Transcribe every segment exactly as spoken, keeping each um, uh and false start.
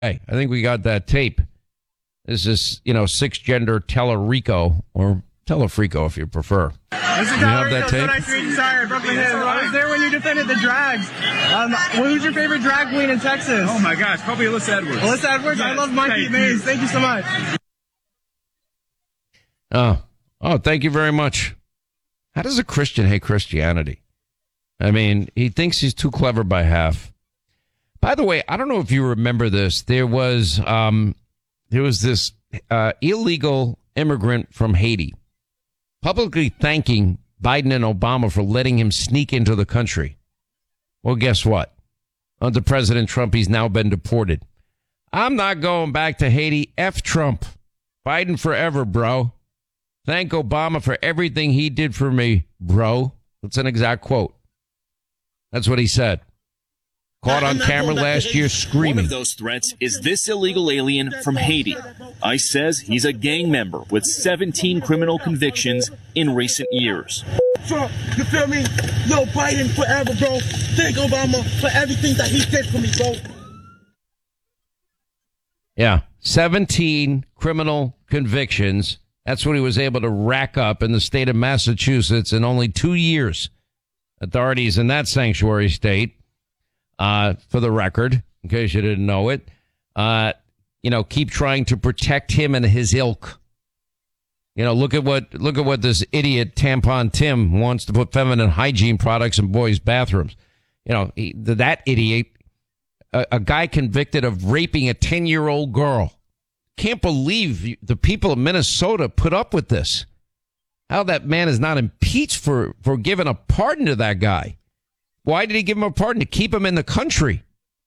Hey, I think we got that tape. This is, you know, six gender Tellerico, or Telefrico if you prefer. This is you have that tape? I was there when you defended the drags. Um, who's your favorite drag queen in Texas? Oh my gosh, probably Alyssa Edwards. Alyssa Edwards? Yes, I love Mikey Mays. Thank you so much. Oh, oh, thank you very much. How does a Christian hate Christianity? I mean, he thinks he's too clever by half. By the way, I don't know if you remember this. There was um, there was this uh, illegal immigrant from Haiti publicly thanking Biden and Obama for letting him sneak into the country. Well, guess what? Under President Trump, he's now been deported. I'm not going back to Haiti. F Trump. Biden forever, bro. Thank Obama for everything he did for me, bro. That's an exact quote. That's what he said. Caught on camera last year screaming. One of those threats is this illegal alien from Haiti. ICE says he's a gang member with seventeen criminal convictions in recent years. Trump, you feel me? Yo, Biden forever, bro. Thank Obama for everything that he did for me, bro. Yeah, seventeen criminal convictions. That's what he was able to rack up in the state of Massachusetts in only two years. Authorities in that sanctuary state, uh, for the record, in case you didn't know it, uh, you know, keep trying to protect him and his ilk. You know, look at what look at what this idiot Tampon Tim wants to put feminine hygiene products in boys' bathrooms. You know, he, that idiot, a, a guy convicted of raping a ten-year-old girl. Can't believe the people of Minnesota put up with this. How that man is not impeached for, for giving a pardon to that guy. Why did he give him a pardon? To keep him in the country.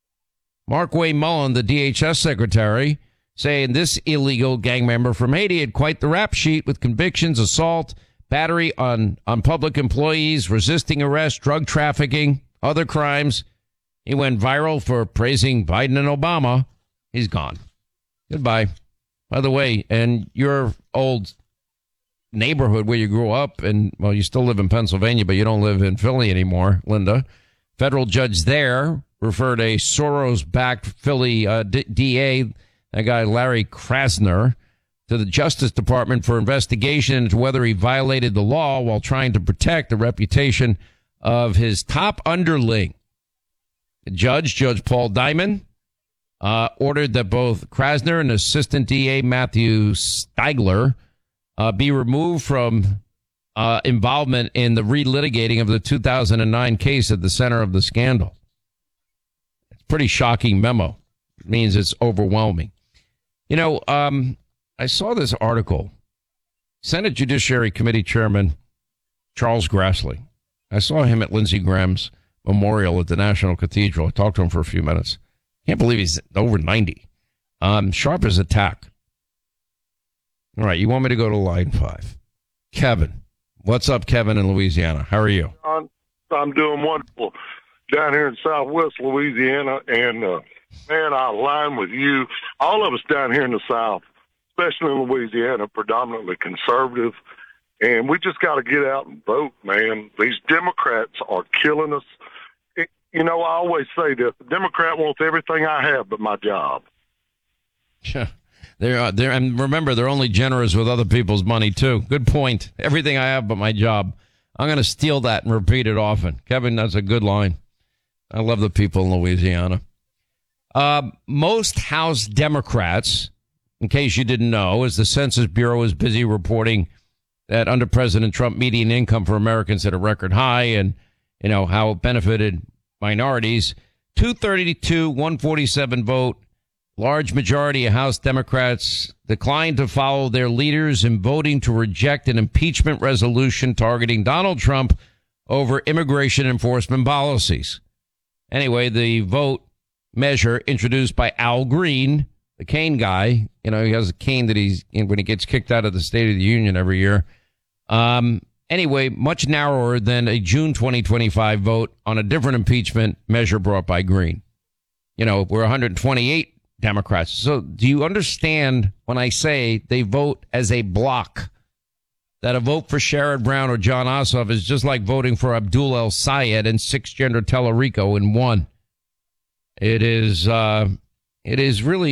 Mark Wayne Mullen, the D H S secretary, saying this illegal gang member from Haiti had quite the rap sheet with convictions, assault, battery on, on public employees, resisting arrest, drug trafficking, other crimes. He went viral for praising Biden and Obama. He's gone. Goodbye. By the way, and your old neighborhood where you grew up, and, well, you still live in Pennsylvania, but you don't live in Philly anymore, Linda. Federal judge there referred a Soros-backed Philly uh, D- DA, that guy Larry Krasner, to the Justice Department for investigation into whether he violated the law while trying to protect the reputation of his top underling. The judge, Judge Paul Diamond, Uh, ordered that both Krasner and Assistant D A Matthew Steigler uh, be removed from uh, involvement in the relitigating of the two thousand nine case at the center of the scandal. It's a pretty shocking memo. It means it's overwhelming. You know, um, I saw this article. Senate Judiciary Committee Chairman Charles Grassley. I saw him at Lindsey Graham's memorial at the National Cathedral. I talked to him for a few minutes. Can't believe he's over ninety. Um, sharp as a tack. All right, you want me to go to line five? Kevin. What's up, Kevin, in Louisiana? How are you? I'm, I'm doing wonderful down here in southwest Louisiana. And, uh, man, I align with you. All of us down here in the South, especially in Louisiana, predominantly conservative. And we just got to get out and vote, man. These Democrats are killing us. You know, I always say this, the Democrat wants everything I have but my job. Yeah, they're, uh, they're, and remember, they're only generous with other people's money, too. Good point. Everything I have but my job. I'm going to steal that and repeat it often. Kevin, that's a good line. I love the people in Louisiana. Uh, most House Democrats, in case you didn't know, as the Census Bureau is busy reporting that under President Trump, median income for Americans hit a record high and, you know, how it benefited minorities, two thirty-two, one forty-seven vote. Large majority of House Democrats declined to follow their leaders in voting to reject an impeachment resolution targeting Donald Trump over immigration enforcement policies. Anyway, the vote measure introduced by Al Green, the cane guy, you know, he has a cane that he's in when he gets kicked out of the State of the Union every year. Um, Anyway, much narrower than a June twenty twenty-five vote on a different impeachment measure brought by Green. You know, we're one hundred twenty-eight Democrats. So do you understand when I say they vote as a block, that a vote for Sherrod Brown or Jon Ossoff is just like voting for Abdul El Sayed and six gender Tellerico in one? It is, uh, it is really